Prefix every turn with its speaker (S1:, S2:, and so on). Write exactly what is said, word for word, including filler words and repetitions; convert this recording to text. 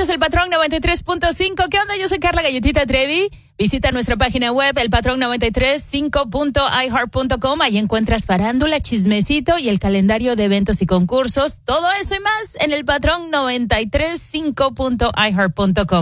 S1: Escuchas el Patrón noventa y tres punto cinco. ¿Qué onda? Yo soy Carla Galletita Trevi. Visita nuestra página web, el patrón noventa y tres punto cinco punto i heart punto com. Ahí encuentras farándula, chismecito y el calendario de eventos y concursos. Todo eso y más en el Patrón noventa y tres punto cinco punto i heart punto com.